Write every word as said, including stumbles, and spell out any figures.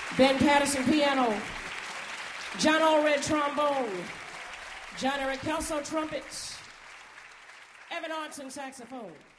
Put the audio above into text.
Ben Patterson, piano. John Allred, trombone. Johnny Rickelso, trumpet. Evan Arnson, saxophone.